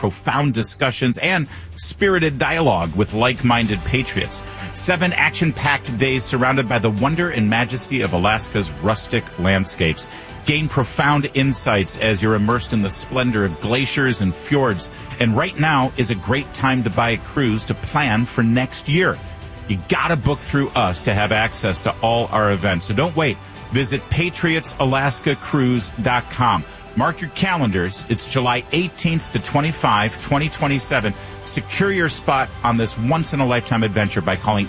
profound discussions and spirited dialogue with like-minded patriots. 7 action-packed days surrounded by the wonder and majesty of Alaska's rustic landscapes. Gain profound insights as you're immersed in the splendor of glaciers and fjords. And right now is a great time to buy a cruise to plan for next year. You gotta book through us to have access to all our events. So don't wait. Visit PatriotsAlaskaCruise.com. Mark your calendars. It's July 18th to 25, 2027. Secure your spot on this once-in-a-lifetime adventure by calling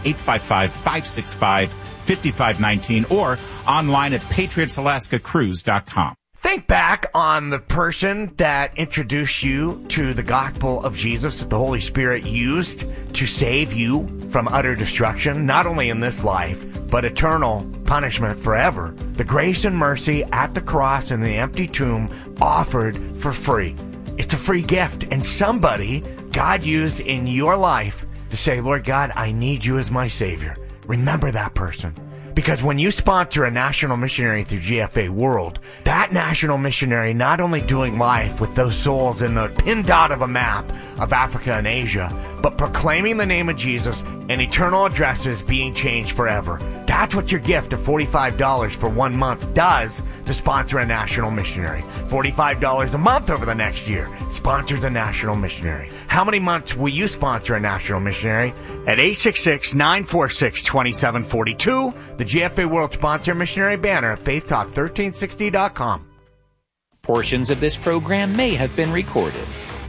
855-565-5519 or online at PatriotsAlaskaCruise.com. Think back on the person that introduced you to the gospel of Jesus that the Holy Spirit used to save you from utter destruction, not only in this life, but eternal punishment forever. The grace and mercy at the cross and the empty tomb offered for free. It's a free gift, and somebody God used in your life to say, Lord God, I need you as my Savior. Remember that person. Because when you sponsor a national missionary through GFA World, that national missionary not only doing life with those souls in the pin dot of a map of Africa and Asia, but proclaiming the name of Jesus and eternal addresses being changed forever. That's what your gift of $45 for 1 month does to sponsor a national missionary. $45 a month over the next year sponsors a national missionary. How many months will you sponsor a national missionary? At 866-946-2742, the GFA World Sponsor Missionary banner at faithtalk1360.com. Portions of this program may have been recorded.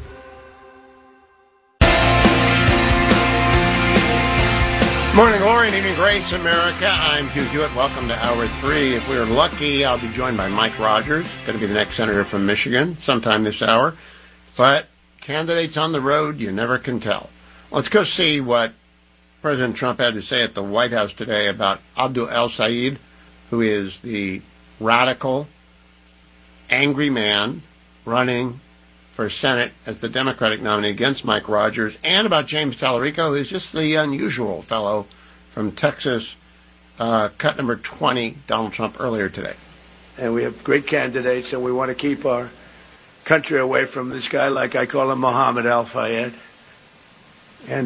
Morning glory and evening grace, America. I'm Hugh Hewitt. Welcome to Hour 3. If we're lucky, I'll be joined by Mike Rogers, going to be the next senator from Michigan sometime this hour. But candidates on the road, you never can tell. Let's go see what President Trump had to say at the White House today about Abdul El-Sayed, who is the radical, angry man running for Senate as the Democratic nominee against Mike Rogers, and about James Tallarico, who's just the unusual fellow from Texas, cut number 20, Donald Trump, earlier today. And we have great candidates, and we want to keep our country away from this guy, like I call him Mohammed Al-Fayed. And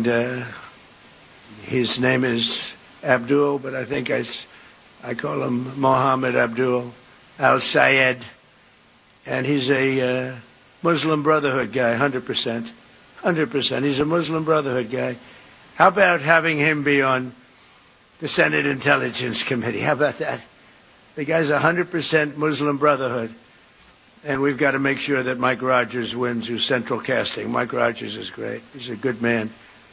his name is Abdul, but I think I call him Mohammed Abdul Al-Sayed. And he's a Muslim Brotherhood guy, 100%. 100%. He's a Muslim Brotherhood guy. How about having him be on the Senate Intelligence Committee? How about that? The guy's 100% Muslim Brotherhood. And we've got to make sure that Mike Rogers wins, who's central casting. Mike Rogers is great. He's a good man.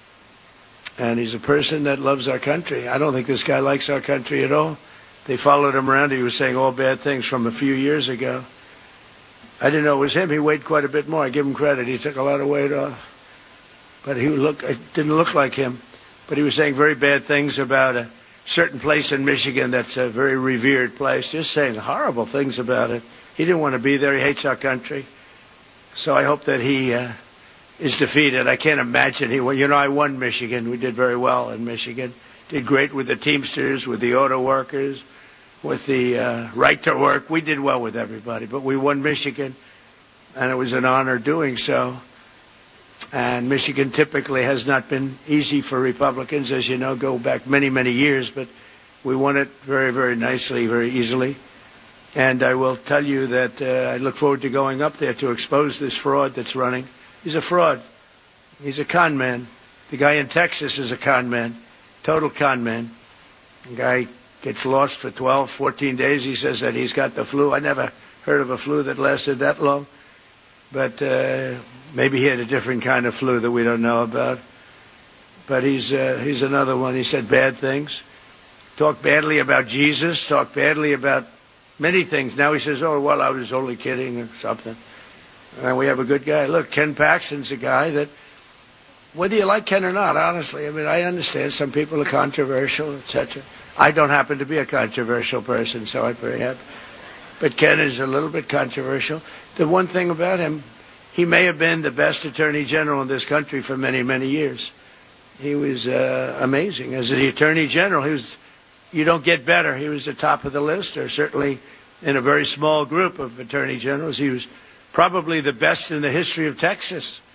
And he's a person that loves our country. I don't think this guy likes our country at all. They followed him around. He was saying all bad things from a few years ago. I didn't know it was him. He weighed quite a bit more. I give him credit. He took a lot of weight off. But it didn't look like him. But he was saying very bad things about a certain place in Michigan that's a very revered place. Just saying horrible things about it. He didn't want to be there. He hates our country. So I hope that he is defeated. I can't imagine he will. You know, I won Michigan. We did very well in Michigan. Did great with the Teamsters, with the auto workers, with the right to work. We did well with everybody, but we won Michigan, and it was an honor doing so. And Michigan typically has not been easy for Republicans, as you know, go back many, many years, but we won it very, very nicely, very easily. And I will tell you that I look forward to going up there to expose this fraud that's running. He's a fraud. He's a con man. The guy in Texas is a con man, total con man. The guy gets lost for 12, 14 days. He says that he's got the flu. I never heard of a flu that lasted that long. But maybe he had a different kind of flu that we don't know about. But he's another one. He said bad things. Talked badly about Jesus. Talked badly about many things. Now he says, oh, well, I was only kidding or something. And we have a good guy. Look, Ken Paxton's a guy that, whether you like Ken or not, honestly, I mean, I understand some people are controversial, etc. I don't happen to be a controversial person, so I'm very happy. But Ken is a little bit controversial. The one thing about him, he may have been the best attorney general in this country for many, many years. He was amazing. As the attorney general, you don't get better. He was the top of the list, or certainly in a very small group of attorney generals. He was probably the best in the history of Texas.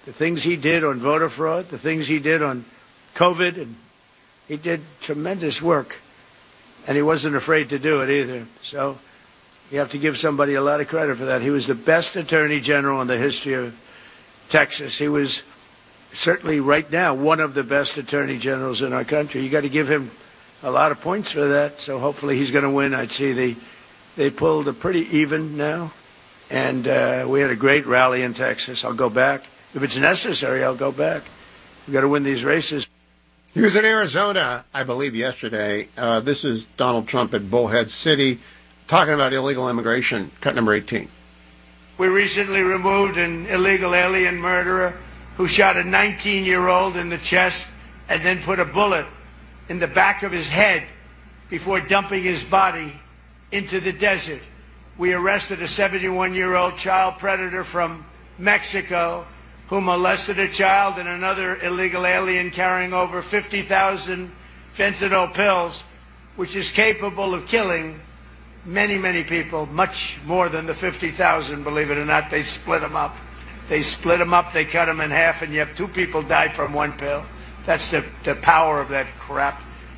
The things he did on voter fraud, the things he did on COVID, and he did tremendous work. And he wasn't afraid to do it either. So you have to give somebody a lot of credit for that. He was the best attorney general in the history of Texas. He was certainly right now one of the best attorney generals in our country. You got to give him a lot of points for that. So hopefully he's going to win. I'd see they pulled a pretty even now. And we had a great rally in Texas. I'll go back. If it's necessary, I'll go back. We've got to win these races. He was in Arizona, I believe, yesterday. This is Donald Trump at Bullhead City talking about illegal immigration, cut number 18. We recently removed an illegal alien murderer who shot a 19-year-old in the chest and then put a bullet in the back of his head before dumping his body into the desert. We arrested a 71-year-old child predator from Mexico who molested a child and another illegal alien carrying over 50,000 fentanyl pills, which is capable of killing many, many people, much more than the 50,000, believe it or not. They split them up. They cut them in half, and you have two people die from one pill. That's the power of that crap.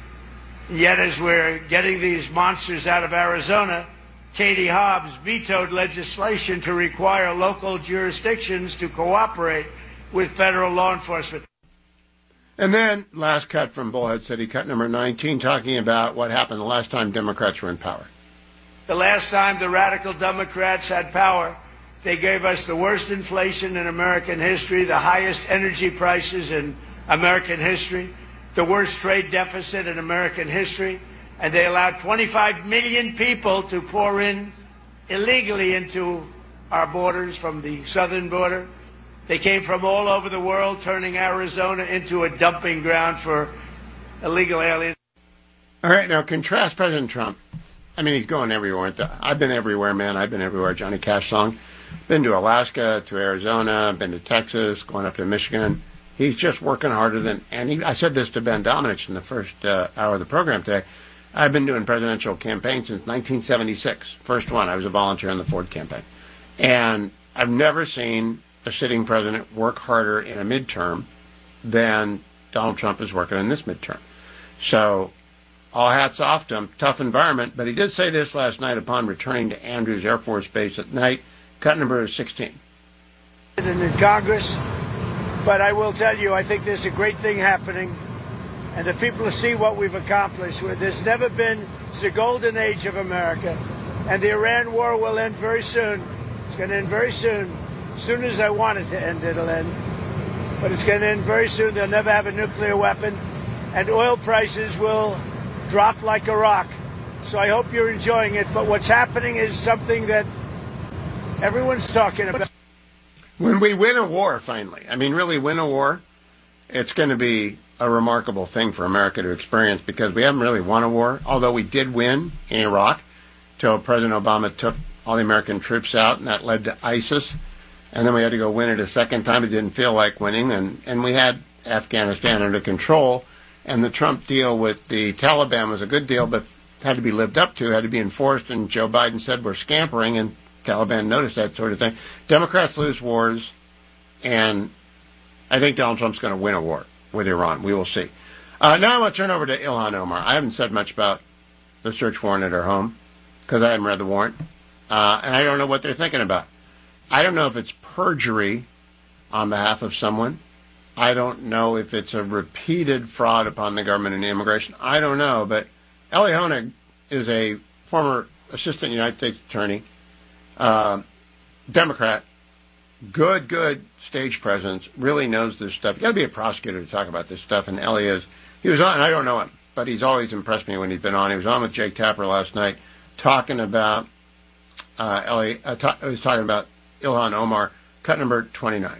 Yet as we're getting these monsters out of Arizona, Katie Hobbs vetoed legislation to require local jurisdictions to cooperate with federal law enforcement. And then, last cut from Bullhead City, cut number 19, talking about what happened the last time Democrats were in power. The last time the radical Democrats had power, they gave us the worst inflation in American history, the highest energy prices in American history, the worst trade deficit in American history, and they allowed 25 million people to pour in illegally into our borders from the southern border. They came from all over the world, turning Arizona into a dumping ground for illegal aliens. All right, now contrast President Trump. I mean, he's going everywhere. I've been everywhere, man. I've been everywhere. Johnny Cash song. Been to Alaska, to Arizona, been to Texas, going up to Michigan. He's just working harder than any. I said this to Ben Domenech in the first hour of the program today. I've been doing presidential campaigns since 1976. First one, I was a volunteer in the Ford campaign. And I've never seen a sitting president work harder in a midterm than Donald Trump is working in this midterm. So all hats off to him. Tough environment. But he did say this last night upon returning to Andrews Air Force Base at night. Cut number 16. In Congress, but I will tell you, I think there's a great thing happening. And the people will see what we've accomplished. There's never been, it's the golden age of America. And the Iran war will end very soon. It's going to end very soon. As soon as I want it to end, it'll end. But it's going to end very soon. They'll never have a nuclear weapon. And oil prices will drop like a rock. So I hope you're enjoying it. But what's happening is something that everyone's talking about. When we win a war, finally, I mean, really win a war, it's going to be a remarkable thing for America to experience because we haven't really won a war, although we did win in Iraq till President Obama took all the American troops out, and that led to ISIS. And then we had to go win it a second time. It didn't feel like winning, and we had Afghanistan under control. And the Trump deal with the Taliban was a good deal, but had to be lived up to, had to be enforced, and Joe Biden said we're scampering, and Taliban noticed that sort of thing. Democrats lose wars, and I think Donald Trump's going to win a war with Iran. We will see. Now I want to turn over to Ilhan Omar. I haven't said much about the search warrant at her home because I haven't read the warrant, and I don't know what they're thinking about. I don't know if it's perjury on behalf of someone. I don't know if it's a repeated fraud upon the government and immigration. I don't know, but Ellie Honig is a former assistant United States attorney, Democrat, good stage presence, really knows this stuff. You got to be a prosecutor to talk about this stuff, and Ellie is. He was on, and I don't know him, but he's always impressed me when he's been on. He was on with Jake Tapper last night talking about he was talking about Ilhan Omar, cut number 29.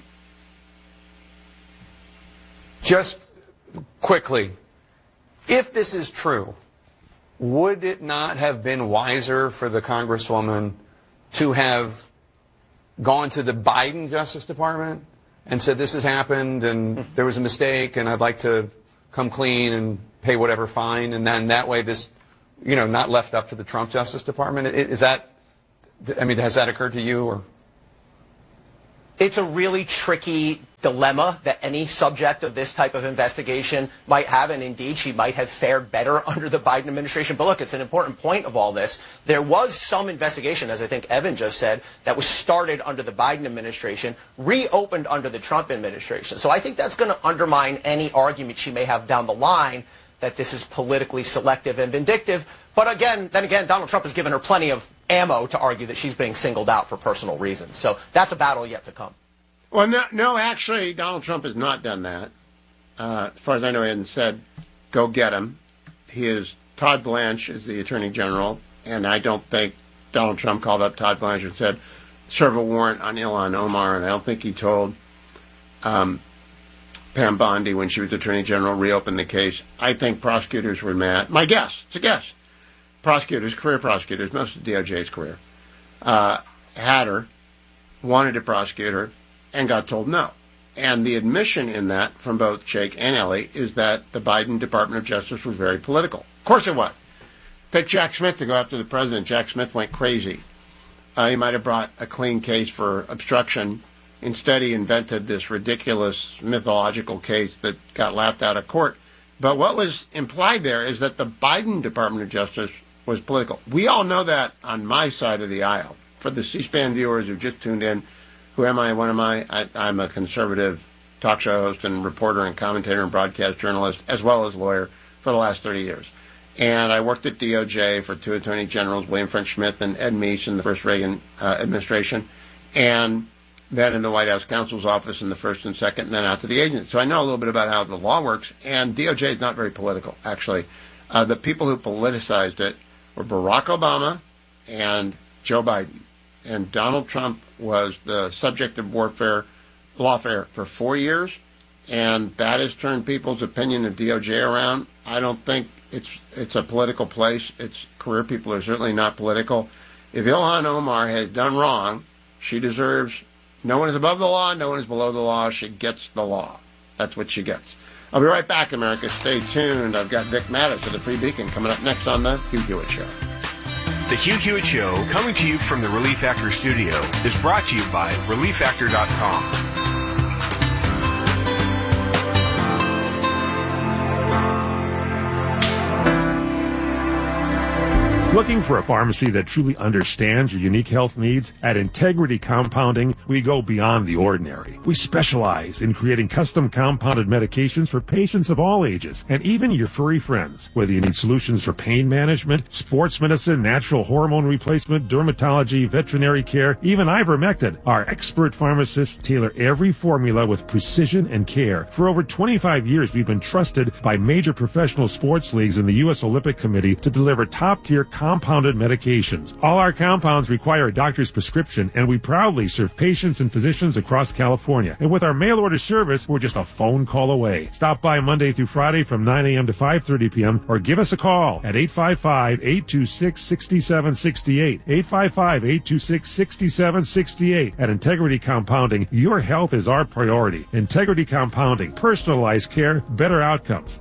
Just quickly, if this is true, would it not have been wiser for the Congresswoman to have gone to the Biden Justice Department and said this has happened and there was a mistake and I'd like to come clean and pay whatever fine, and then that way this, not left up to the Trump Justice Department? Is that, has that occurred to you? Or? It's a really tricky dilemma that any subject of this type of investigation might have, and indeed she might have fared better under the Biden administration. But look, it's an important point of all this. There was some investigation, as I think Evan just said, that was started under the Biden administration, reopened under the Trump administration. So I think that's going to undermine any argument she may have down the line that this is politically selective and vindictive. But again, Donald Trump has given her plenty of ammo to argue that she's being singled out for personal reasons. So that's a battle yet to come. Well, no, actually, Donald Trump has not done that. As far as I know, he hasn't said, go get him. Todd Blanche is the Attorney General, and I don't think Donald Trump called up Todd Blanche and said, serve a warrant on Ilhan Omar, and I don't think he told Pam Bondi, when she was Attorney General, reopen the case. I think prosecutors were mad. My guess, it's a guess. Career prosecutors, most of DOJ's career, had her, wanted to prosecute her, and got told no. And the admission in that from both Jake and Ellie is that the Biden Department of Justice was very political. Of course it was. Pick Jack Smith to go after the president. Jack Smith went crazy. He might have brought a clean case for obstruction. Instead, he invented this ridiculous mythological case that got laughed out of court. But what was implied there is that the Biden Department of Justice was political. We all know that on my side of the aisle. For the C-SPAN viewers who just tuned in, who am I? What am I? I'm a conservative talk show host and reporter and commentator and broadcast journalist, as well as lawyer, for the last 30 years. And I worked at DOJ for two attorney generals, William French Smith and Ed Meese, in the first Reagan administration, and then in the White House counsel's office in the first and second, and then out to the agency. So I know a little bit about how the law works, and DOJ is not very political, actually. The people who politicized it were Barack Obama and Joe Biden. And Donald Trump was the subject of lawfare for 4 years, and that has turned people's opinion of DOJ around. I don't think it's a political place. Its career people are certainly not political. If Ilhan Omar has done wrong, she deserves, no one is above the law, no one is below the law. She gets the law. That's what she gets. I'll be right back, America. Stay tuned. I've got Vic Mattis of the Free Beacon coming up next on The Hugh Hewitt Show. The Hugh Hewitt Show, coming to you from the Relief Factor studio, is brought to you by ReliefFactor.com. Looking for a pharmacy that truly understands your unique health needs? At Integrity Compounding, we go beyond the ordinary. We specialize in creating custom compounded medications for patients of all ages, and even your furry friends. Whether you need solutions for pain management, sports medicine, natural hormone replacement, dermatology, veterinary care, even ivermectin, our expert pharmacists tailor every formula with precision and care. For over 25 years, we've been trusted by major professional sports leagues and the U.S. Olympic Committee to deliver top-tier compounded medications. All our compounds require a doctor's prescription, and we proudly serve patients and physicians across California. And with our mail-order service, we're just a phone call away. Stop by Monday through Friday from 9 a.m. to 5:30 p.m. or give us a call at 855-826-6768. 855-826-6768. At Integrity Compounding, your health is our priority. Integrity Compounding, personalized care, better outcomes.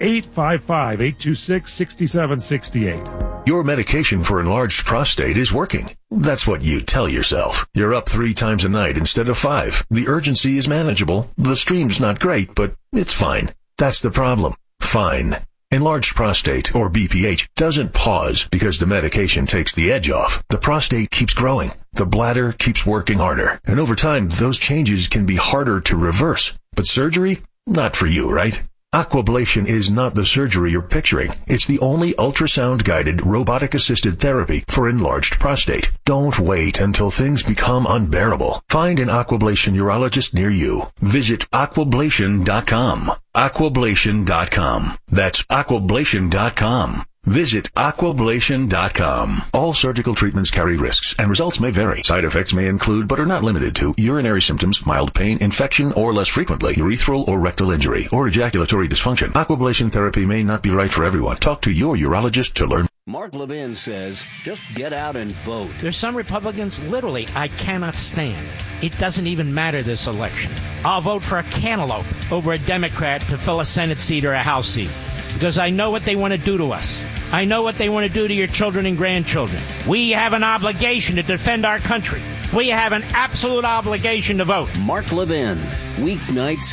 855-826-6768. Your medication for enlarged prostate is working. That's what you tell yourself. You're up 3 times a night instead of 5. The urgency is manageable. The stream's not great, but it's fine. That's the problem. Fine. Enlarged prostate, or BPH, doesn't pause because the medication takes the edge off. The prostate keeps growing. The bladder keeps working harder. And over time, those changes can be harder to reverse. But surgery? Not for you, right? Aquablation is not the surgery you're picturing. It's the only ultrasound-guided, robotic-assisted therapy for enlarged prostate. Don't wait until things become unbearable. Find an Aquablation urologist near you. Visit Aquablation.com. Aquablation.com. That's Aquablation.com. Visit Aquablation.com. All surgical treatments carry risks, and results may vary. Side effects may include, but are not limited to, urinary symptoms, mild pain, infection, or less frequently, urethral or rectal injury, or ejaculatory dysfunction. Aquablation therapy may not be right for everyone. Talk to your urologist to learn. Mark Levin says, just get out and vote. There's some Republicans, literally, I cannot stand. It doesn't even matter this election. I'll vote for a cantaloupe over a Democrat to fill a Senate seat or a House seat, because I know what they want to do to us. I know what they want to do to your children and grandchildren. We have an obligation to defend our country. We have an absolute obligation to vote. Mark Levin, weeknights